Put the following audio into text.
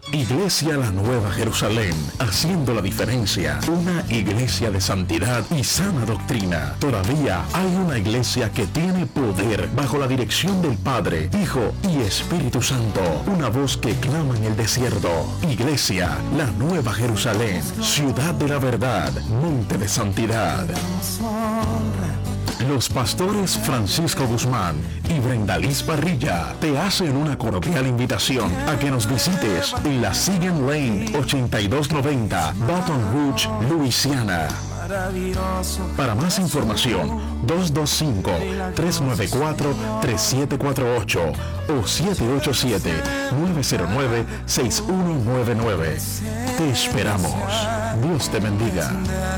Iglesia La Nueva Jerusalén, haciendo la diferencia. Una iglesia de santidad y sana doctrina. Todavía hay una iglesia que tiene poder bajo la dirección del Padre, Hijo y Espíritu Santo. Una voz que clama en el desierto. Iglesia La Nueva Jerusalén, ciudad de la verdad, monte de santidad. Los pastores Francisco Guzmán y Brendaliz Parrilla te hacen una cordial invitación a que nos visites en la Sigan Lane 8290, Baton Rouge, Luisiana. Para más información, 225-394-3748 o 787-909-6199. Te esperamos. Dios te bendiga.